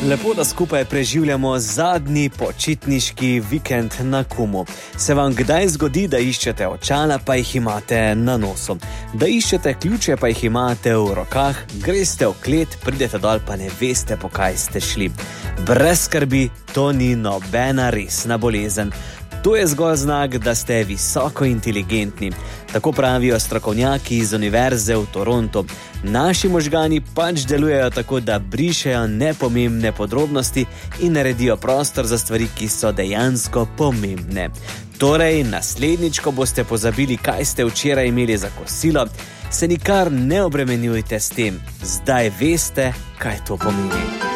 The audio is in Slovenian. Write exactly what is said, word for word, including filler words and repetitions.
Lepo, da skupaj preživljamo zadnji počitniški vikend na Kumu. Se vam kdaj zgodi, da iščete očala, pa jih imate na nosu? Da iščete ključe, pa jih imate v rokah, greste v klet, pridete dol, pa ne veste, po kaj ste šli. Brez skrbi, to ni nobena resna bolezen. To je zgolj znak, da ste visoko inteligentni. Tako pravijo strokovnjaki iz Univerze v Torontu. Naši možgani pač delujejo tako, da brišejo nepomembne podrobnosti in naredijo prostor za stvari, ki so dejansko pomembne. Torej, naslednjič, ko boste pozabili, kaj ste včeraj imeli za kosilo, se nikar ne obremenjujte s tem. Zdaj veste, kaj to pomeni.